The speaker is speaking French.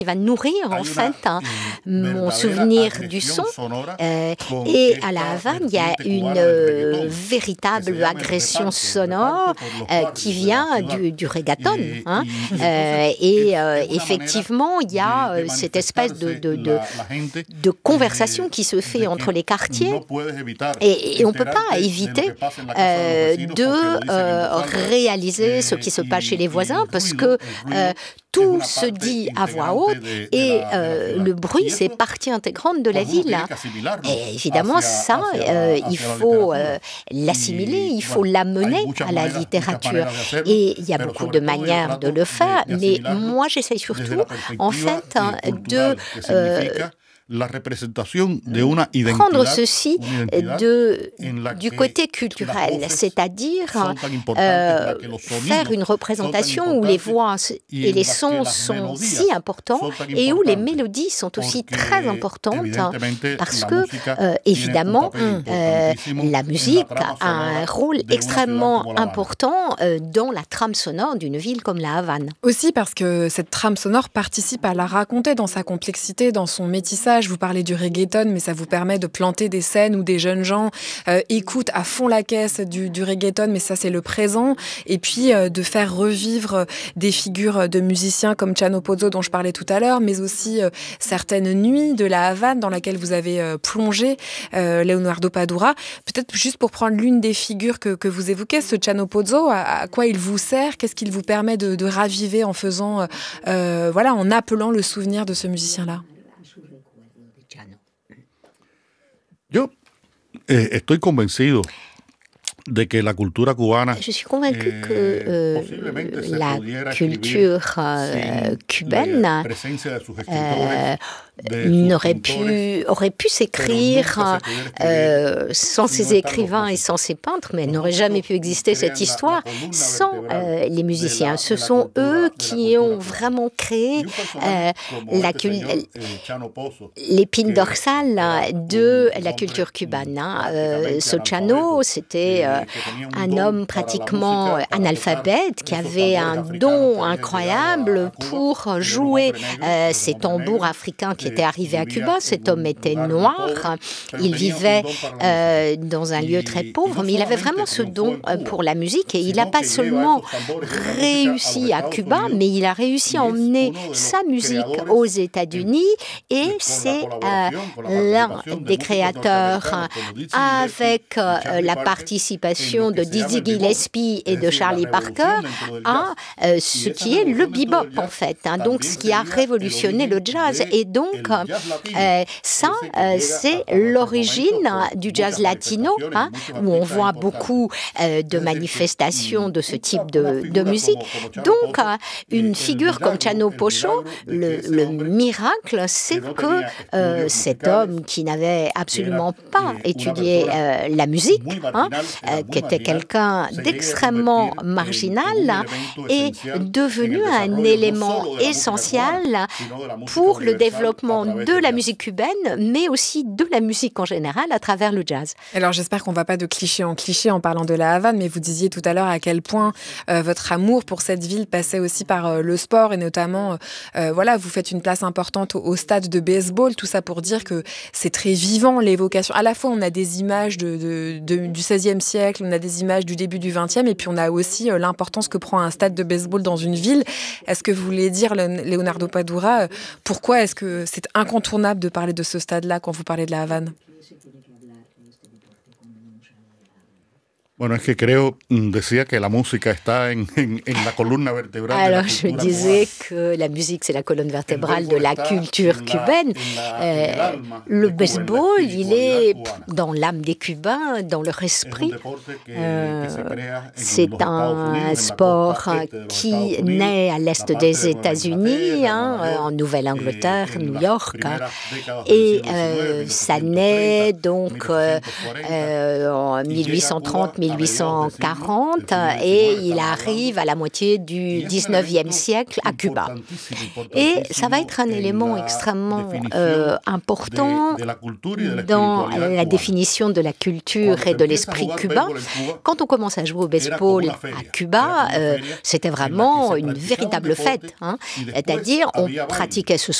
Il va nourrir en fait mon souvenir du son. Et à La Havane, il y a une véritable agression sonore qui vient du reggaeton. Et effectivement, il y a cette espèce de conversation qui se fait entre les quartiers. Et on ne peut pas éviter de réaliser ce qui se passe chez les voisins parce que tout se dit à voix haute et le bruit, c'est partie intégrante de la ville. Et évidemment, ça, il faut l'assimiler, il faut l'amener à la littérature. Et il y a beaucoup de manières de le faire, mais moi, j'essaye surtout, en fait, de prendre ceci du côté culturel, c'est-à-dire faire une représentation où les voix et les sons sont si importants et où les mélodies sont aussi très importantes parce que, évidemment, la musique a un rôle extrêmement important dans la trame sonore d'une ville comme La Havane. Aussi parce que cette trame sonore participe à la raconter dans sa complexité, dans son métissage. Vous parlez du reggaeton, mais ça vous permet de planter des scènes où des jeunes gens écoutent à fond la caisse du reggaeton, mais ça c'est le présent. Et puis de faire revivre des figures de musiciens comme Chano Pozzo dont je parlais tout à l'heure, mais aussi certaines nuits de La Havane dans laquelle vous avez plongé Leonardo Padura. Peut-être juste pour prendre l'une des figures que vous évoquez, ce Chano Pozzo, à quoi il vous sert? Qu'est-ce qu'il vous permet de raviver en faisant, en appelant le souvenir de ce musicien-là? Yo estoy convencido de que la cultura cubana. Je suis convaincue que la culture cubaine aurait pu s'écrire sans ces écrivains et sans ces peintres, mais elle n'aurait jamais pu exister cette histoire sans les musiciens. Ce sont eux qui ont vraiment créé l'épine dorsale de la culture cubaine. Ce Chano, c'était un homme pratiquement analphabète qui avait un don incroyable pour jouer ces tambours africains qui étaient arrivés à Cuba. Cet homme était noir, il vivait dans un lieu très pauvre, mais il avait vraiment ce don pour la musique et il n'a pas seulement réussi à Cuba, mais il a réussi à emmener sa musique aux États-Unis et c'est l'un des créateurs avec la participation de Dizzy Gillespie et de Charlie Parker à ce qui est le bebop en fait, donc ce qui a révolutionné le jazz et donc ça c'est l'origine du jazz latino où on voit beaucoup de manifestations de ce type de musique. Donc une figure comme Chano Pozzo, le miracle c'est que cet homme qui n'avait absolument pas étudié la musique, qui était quelqu'un d'extrêmement marginal, est devenu un élément essentiel pour le développement de la musique cubaine, mais aussi de la musique en général à travers le jazz. Alors j'espère qu'on ne va pas de cliché en cliché en parlant de La Havane, mais vous disiez tout à l'heure à quel point votre amour pour cette ville passait aussi par le sport et notamment, vous faites une place importante au stade de baseball, tout ça pour dire que c'est très vivant l'évocation. À la fois on a des images du XVIe siècle, on a des images du début du XXe et puis on a aussi l'importance que prend un stade de baseball dans une ville. Est-ce que vous voulez dire, Leonardo Padura, pourquoi est-ce que c'est incontournable de parler de ce stade-là quand vous parlez de La Havane? Bueno, es que creo, decía que la música está en la columna vertebral. Alors, je disais que la musique, c'est la colonne vertébrale de la culture cubaine. Le baseball, il est dans l'âme des Cubains, dans leur esprit. C'est un sport qui naît à l'est des États-Unis, en Nouvelle-Angleterre, New York. Et ça naît donc en 1830-1840 1840 et il arrive à la moitié du 19e siècle à Cuba. Et ça va être un élément extrêmement important dans la définition de la culture et de l'esprit cubain. Quand on commence à jouer au baseball à Cuba, c'était vraiment une véritable fête. C'est-à-dire, on pratiquait ce